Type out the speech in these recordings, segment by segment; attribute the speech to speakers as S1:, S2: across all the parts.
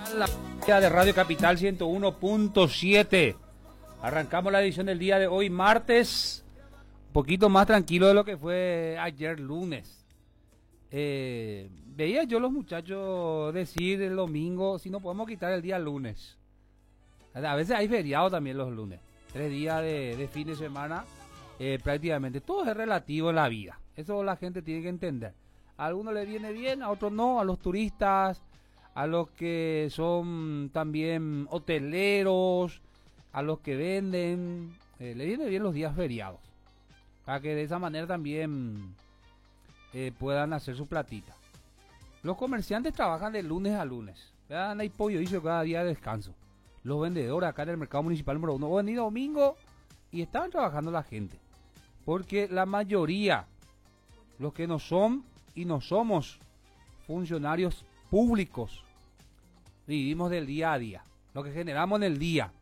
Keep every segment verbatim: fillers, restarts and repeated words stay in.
S1: La de Radio Capital ciento uno punto siete. Arrancamos la edición del día de hoy, martes, un poquito más tranquilo de lo que fue ayer lunes. Eh, veía yo los muchachos decir el domingo si no podemos quitar el día lunes. A veces hay feriado también los lunes, tres días de, de fin de semana, eh, prácticamente todo es relativo en la vida. Eso la gente tiene que entender. A algunos les viene bien, a otros no, a los turistas, a los que son también hoteleros, a los que venden, eh, le vienen bien los días feriados, para que de esa manera también eh, puedan hacer su platita. Los comerciantes trabajan de lunes a lunes, vean, hay pollo hizo cada día de descanso. Los vendedores acá en el mercado municipal número uno, van a venir domingo y estaban trabajando la gente, porque la mayoría, los que no son y no somos funcionarios públicos, vivimos del día a día, lo que generamos en el día.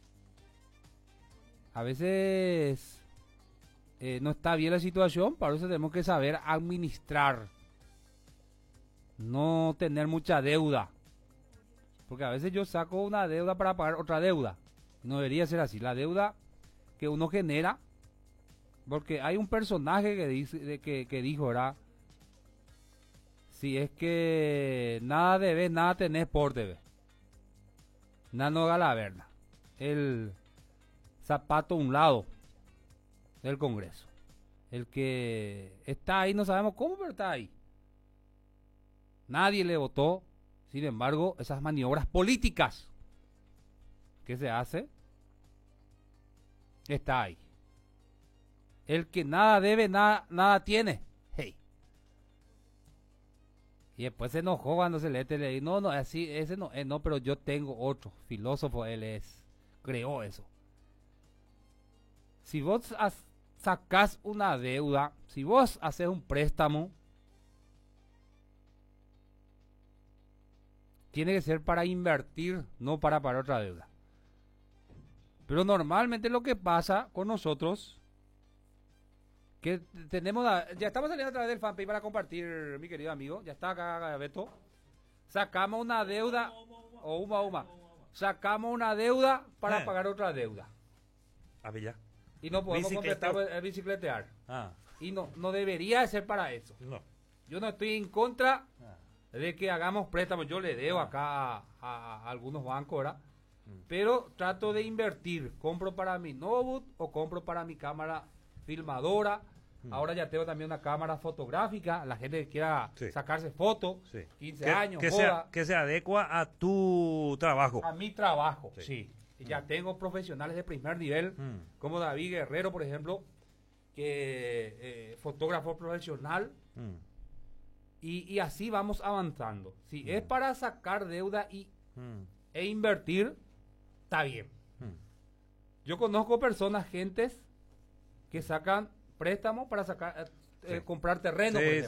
S1: A veces eh, no está bien la situación, para eso tenemos que saber administrar, no tener mucha deuda, porque a veces yo saco una deuda para pagar otra deuda, no debería ser así. La deuda que uno genera, porque hay un personaje que dice que, que dijo, ¿verdad? Si es que nada debes, nada tenés por deber. Nano Galaverna, el zapato a un lado del Congreso. El que está ahí, no sabemos cómo, pero está ahí. Nadie le votó. Sin embargo, esas maniobras políticas que se hace, está ahí. El que nada debe, nada, nada tiene. Hey. Y después se enojó cuando se le le no, no, así, ese no, eh, no, pero yo tengo otro filósofo, él es, creó eso. Si vos as, sacás una deuda, si vos haces un préstamo, tiene que ser para invertir, no para pagar otra deuda. Pero normalmente lo que pasa con nosotros, que tenemos, la, ya estamos saliendo a través del fanpage para compartir, mi querido amigo, ya está acá Beto, sacamos una deuda, o uma, uma, sacamos una deuda para eh. pagar otra deuda.
S2: A ver ya.
S1: Y no podemos completar el bicicletear. Ah. Y no, no debería ser para eso.
S2: No.
S1: Yo no estoy en contra ah. de que hagamos préstamos, yo le debo ah. acá a, a, a algunos bancos, ¿verdad? Mm. Pero trato de invertir, compro para mi notebook o compro para mi cámara filmadora. Hmm. Ahora ya tengo también una cámara fotográfica, la gente que quiera sí. sacarse fotos, sí. quince
S2: que,
S1: años,
S2: que,
S1: boda,
S2: sea, que se adecua a tu trabajo.
S1: A mi trabajo, sí. sí. Hmm. Ya tengo profesionales de primer nivel, hmm. como David Guerrero, por ejemplo, que eh, fotógrafo profesional, hmm. y, y así vamos avanzando. Si hmm. es para sacar deuda y, hmm. e invertir, está bien. Hmm. Yo conozco personas, gentes, que sacan préstamos para sacar eh, sí. comprar terreno,
S2: sí,
S1: por ejemplo.